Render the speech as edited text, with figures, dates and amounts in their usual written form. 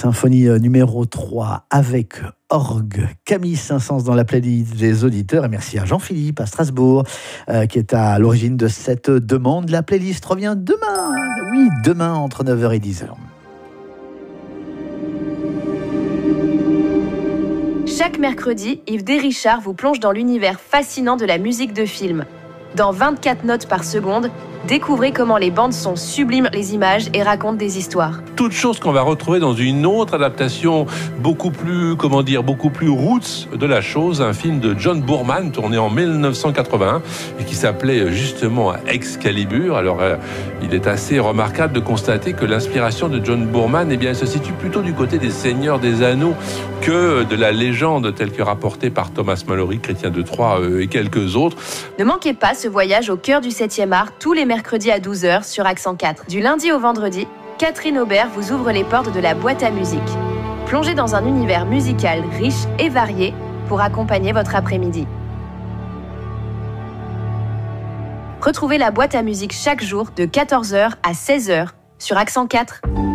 symphonie numéro 3 avec orgue. Camille Saint-Saëns dans la playlist des auditeurs. Et merci à Jean-Philippe à Strasbourg qui est à l'origine de cette demande. La playlist revient demain. Oui, demain entre 9h et 10h. Chaque mercredi, Yves Desrichard vous plonge dans l'univers fascinant de la musique de film. Dans 24 notes par seconde, découvrez comment les bandes son subliment les images et racontent des histoires. Toute chose qu'on va retrouver dans une autre adaptation beaucoup plus roots de la chose, un film de John Boorman tourné en 1981 et qui s'appelait justement Excalibur. Alors, il est assez remarquable de constater que l'inspiration de John Boorman, elle se situe plutôt du côté des Seigneurs des Anneaux que de la légende telle que rapportée par Thomas Malory, Chrétien de Troyes et quelques autres. Ne manquez pas ce voyage au cœur du 7e art tous les mercredis à 12h sur Accent 4. Du lundi au vendredi, Catherine Aubert vous ouvre les portes de la boîte à musique. Plongez dans un univers musical riche et varié pour accompagner votre après-midi. Retrouvez la boîte à musique chaque jour de 14h à 16h sur Accent 4.